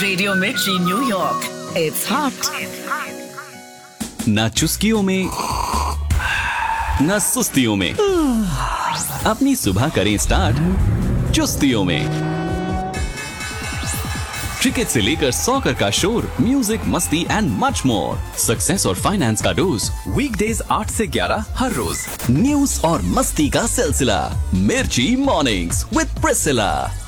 Radio मिर्ची New York, it's hot. ना चुस्कियों में ना सुस्तियों में, अपनी सुबह करें स्टार्ट चुस्तियों में। क्रिकेट से लेकर सॉकर का शोर, म्यूजिक, मस्ती एंड मच मोर। सक्सेस और फाइनेंस का डोज, वीकडेज 8 से 11 हर रोज। न्यूज और मस्ती का सिलसिला, मिर्ची मॉर्निंग्स विद प्रिसिला।